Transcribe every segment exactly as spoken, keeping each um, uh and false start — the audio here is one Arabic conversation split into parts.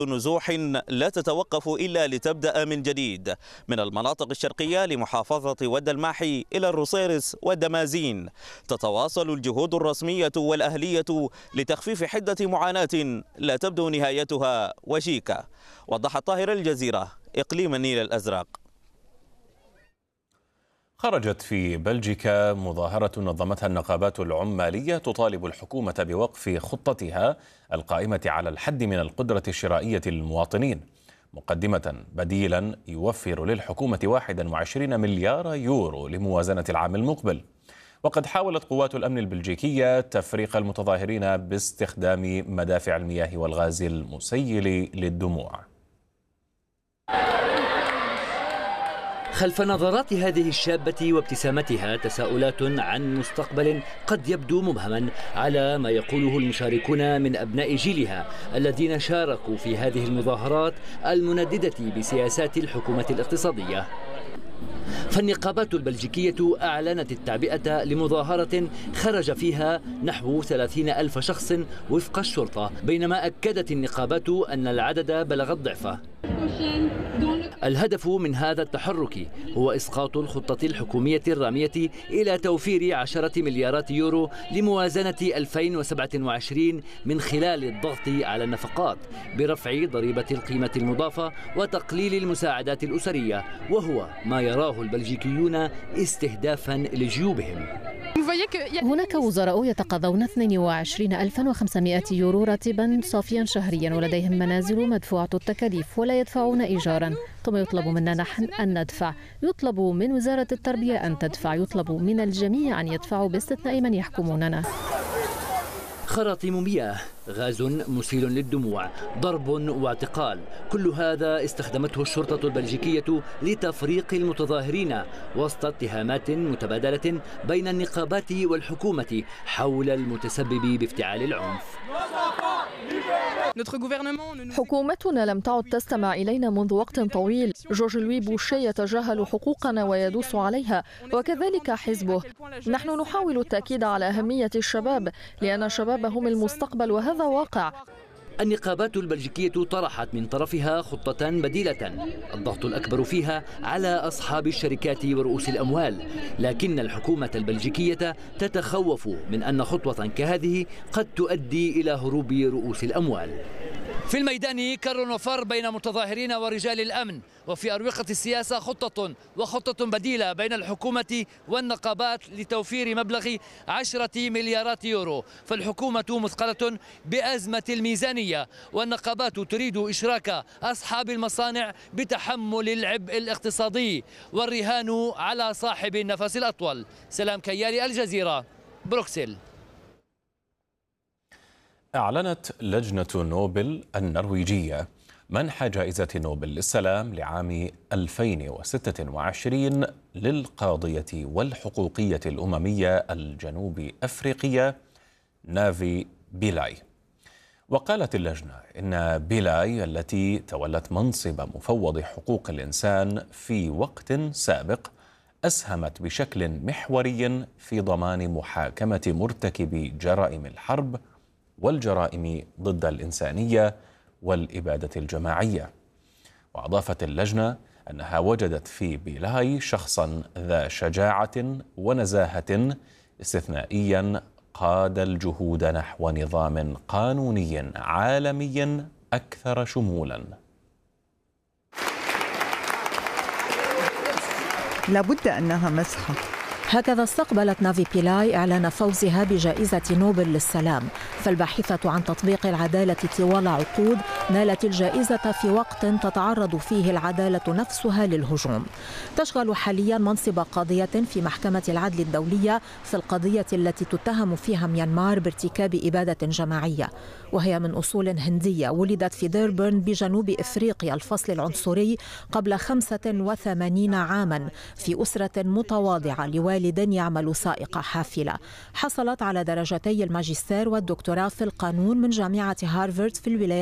نزوح لا تتوقف إلا لتبدأ من جديد، من المناطق الشرقية لمحافظة ود الماحي إلى الروسيرس والدمازين. تتواصل الجهود الرسمية والأهلية لتخفيف حدة معاناة لا تبدو نهايتها وشيكة. وضح طاهر، الجزيرة، إقليم النيل الأزرق. خرجت في بلجيكا مظاهرة نظمتها النقابات العمالية تطالب الحكومة بوقف خطتها القائمة على الحد من القدرة الشرائية للمواطنين، مقدمة بديلا يوفر للحكومة واحد وعشرين مليار يورو لموازنة العام المقبل. وقد حاولت قوات الأمن البلجيكية تفريق المتظاهرين باستخدام مدافع المياه والغاز المسيل للدموع. خلف نظرات هذه الشابة وابتسامتها تساؤلات عن مستقبل قد يبدو مبهما على ما يقوله المشاركون من أبناء جيلها الذين شاركوا في هذه المظاهرات المنددة بسياسات الحكومة الاقتصادية. فالنقابات البلجيكية أعلنت التعبئة لمظاهرة خرج فيها نحو ثلاثين ألف شخص وفق الشرطة، بينما أكدت النقابات أن العدد بلغ الضعف. الهدف من هذا التحرك هو إسقاط الخطة الحكومية الرامية إلى توفير عشرة مليارات يورو لموازنة ألفين وسبعة وعشرين من خلال الضغط على النفقات برفع ضريبة القيمة المضافة وتقليل المساعدات الأسرية، وهو ما يراه البلجيكيون استهدافا لجيوبهم. هناك وزراء يتقاضون اثنين وعشرين ألفا وخمسمائة يورو راتبا صافيا شهريا، ولديهم منازل مدفوعة التكاليف ولا يدفعون إيجارا، ثم يطلب منا نحن أن ندفع، يطلب من وزارة التربية أن تدفع، يطلب من الجميع أن يدفعوا باستثناء من يحكموننا. خراطيم مياه، غاز مسيل للدموع، ضرب واعتقال، كل هذا استخدمته الشرطة البلجيكية لتفريق المتظاهرين وسط اتهامات متبادلة بين النقابات والحكومة حول المتسبب بافتعال العنف. حكومتنا لم تعد تستمع إلينا منذ وقت طويل. جورج لوي بوشي يتجاهل حقوقنا ويدوس عليها، وكذلك حزبه. نحن نحاول التأكيد على أهمية الشباب، لأن الشباب هم المستقبل وهذا واقع. النقابات البلجيكية طرحت من طرفها خطة بديلة الضغط الأكبر فيها على أصحاب الشركات ورؤوس الأموال، لكن الحكومة البلجيكية تتخوف من أن خطوة كهذه قد تؤدي إلى هروب رؤوس الأموال. في الميدان كر وفر بين متظاهرين ورجال الأمن، وفي أروقة السياسة خطة وخطة بديلة بين الحكومة والنقابات لتوفير مبلغ عشرة مليارات يورو. فالحكومة مثقلة بأزمة الميزانية، والنقابات تريد إشراك أصحاب المصانع بتحمل العبء الاقتصادي، والرهان على صاحب النفس الأطول. سلام كيالي، الجزيرة، بروكسل. أعلنت لجنة نوبل النرويجية منح جائزة نوبل للسلام لعام ألفين وستة وعشرين للقاضية والحقوقية الأممية الجنوب أفريقية نافي بيلاي. وقالت اللجنة إن بيلاي التي تولت منصب مفوض حقوق الإنسان في وقت سابق أسهمت بشكل محوري في ضمان محاكمة مرتكبي جرائم الحرب والجرائم ضد الإنسانية والإبادة الجماعية. وأضافت اللجنة أنها وجدت في بيلاي شخصا ذا شجاعة ونزاهة استثنائيا قاد الجهود نحو نظام قانوني عالمي أكثر شمولا. لابد أنها مسحة. هكذا استقبلت نافي بيلاي إعلان فوزها بجائزة نوبل للسلام. فالباحثة عن تطبيق العدالة طوال عقود نالت الجائزة في وقت تتعرض فيه العدالة نفسها للهجوم. تشغل حاليا منصب قاضية في محكمة العدل الدولية في القضية التي تتهم فيها ميانمار بارتكاب إبادة جماعية، وهي من أصول هندية، ولدت في ديربورن بجنوب إفريقيا الفصل العنصري قبل خمسة وثمانين عاما في أسرة متواضعة لوالد يعمل سائق حافلة. حصلت على درجتي الماجستير والدكتوراه في القانون من جامعة هارفارد في الولايات المتحدة.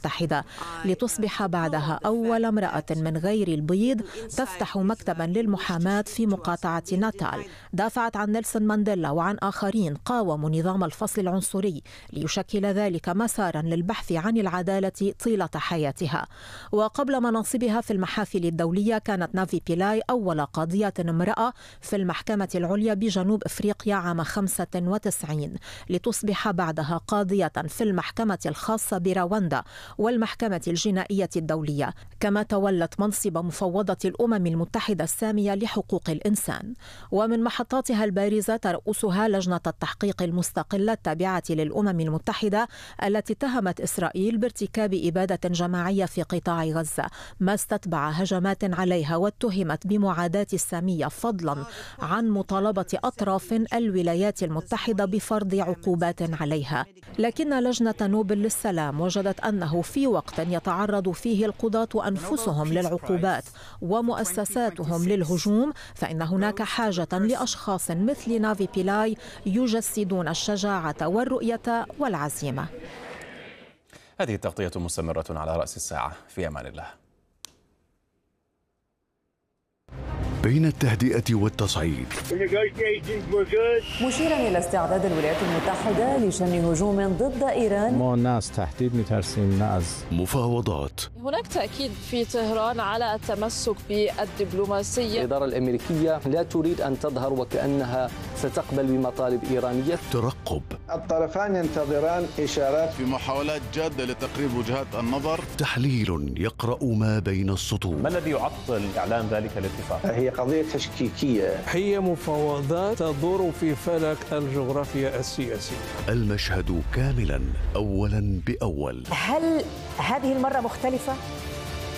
المتحدة، لتصبح بعدها أول امرأة من غير البيض تفتح مكتبا للمحاماة في مقاطعة ناتال. دافعت عن نيلسون مانديلا وعن آخرين قاوموا نظام الفصل العنصري ليشكل ذلك مسارا للبحث عن العدالة طيلة حياتها. وقبل مناصبها في المحافل الدولية كانت نافي بيلاي أول قاضية امرأة في المحكمة العليا بجنوب أفريقيا عام خمسة وتسعين، لتصبح بعدها قاضية في المحكمة الخاصة برواندا والمحكمة الجنائية الدولية، كما تولت منصب مفوضة الأمم المتحدة السامية لحقوق الإنسان. ومن محطاتها البارزة ترأسها لجنة التحقيق المستقلة التابعة للأمم المتحدة التي اتهمت إسرائيل بارتكاب إبادة جماعية في قطاع غزة، ما استتبع هجمات عليها، واتهمت بمعاداة السامية فضلا عن مطالبة أطراف الولايات المتحدة بفرض عقوبات عليها. لكن لجنة نوبل للسلام وجدت أنه في وقت يتعرض فيه القضاة أنفسهم للعقوبات ومؤسساتهم للهجوم، فإن هناك حاجة لأشخاص مثل نافي بيلاي يجسدون الشجاعة والرؤية والعزيمة. هذه التغطية مستمرة على رأس الساعة. في أمان الله. بين التهدئة والتصعيد، مشيرا إلى استعداد الولايات المتحدة لشن هجوم ضد إيران. ما ناس تهديد مترسين ناس مفاوضات. هناك تأكيد في طهران على التمسك بالدبلوماسية. الإدارة الأمريكية لا تريد أن تظهر وكأنها ستقبل بمطالب إيرانية. ترقب. الطرفان ينتظران إشارات في محاولات جادة لتقريب وجهات النظر. تحليل يقرأ ما بين السطور. ما الذي يعطل إعلان ذلك الاتفاق؟ هي قضية تشكيكية، هي مفاوضات تدور في فلك الجغرافيا السياسية. المشهد كاملا أولا بأول. هل هذه المرة مختلفة؟